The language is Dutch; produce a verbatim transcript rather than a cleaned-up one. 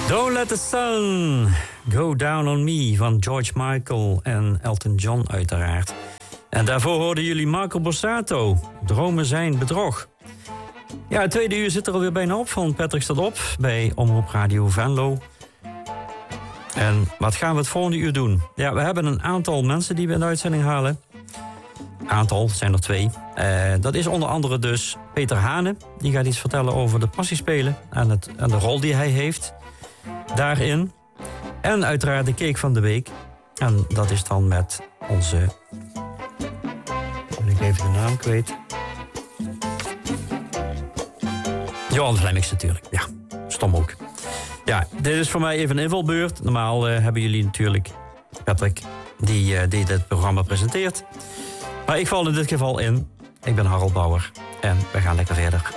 Don't Let the Sun Go Down on Me van George Michael en Elton John uiteraard. En daarvoor hoorden jullie Marco Borsato, Dromen zijn bedrog. Ja, het tweede uur zit er alweer bijna op van Patrick staat op bij Omroep Radio Venlo. En wat gaan we het volgende uur doen? Ja, we hebben een aantal mensen die we in de uitzending halen. Aantal, zijn er twee. Uh, dat is onder andere dus Peter Hane. Die gaat iets vertellen over de passiespelen en, het, en de rol die hij heeft daarin. En uiteraard de cake van de week. En dat is dan met onze... ben ik even de naam kwijt. Johan Flemmings natuurlijk. Ja, stom ook. Ja, dit is voor mij even een invalbeurt. Normaal uh, hebben jullie natuurlijk Patrick die, uh, die dit programma presenteert. Maar ik val in dit geval in. Ik ben Harold Bauer en we gaan lekker verder.